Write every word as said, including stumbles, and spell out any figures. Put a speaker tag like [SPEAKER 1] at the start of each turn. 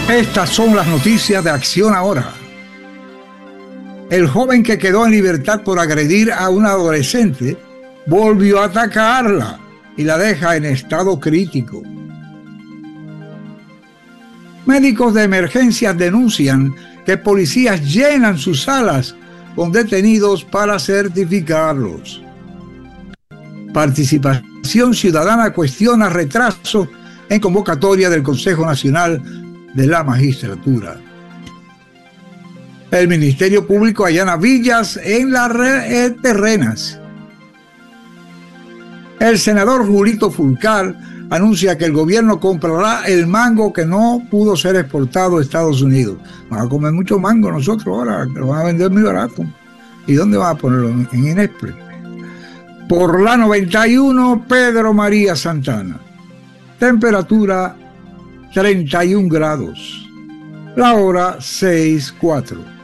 [SPEAKER 1] Estas son las noticias de Acción Ahora. El joven que quedó en libertad por agredir a una adolescente volvió a atacarla y la deja en estado crítico. Médicos de emergencias denuncian que policías llenan sus salas con detenidos para certificarlos. Participación Ciudadana cuestiona retraso en convocatoria del Consejo Nacional de la Magistratura. El Ministerio Público allana villas en las red terrenas. El senador Julito Fulcar anuncia que el gobierno comprará el mango que no pudo ser exportado a Estados Unidos. Van a comer mucho mango nosotros ahora, que lo van a vender muy barato. ¿Y dónde van a ponerlo? En Inexpress. Por la noventa y uno, Pedro María Santana. Temperatura treinta y un grados. La hora seis cuatro.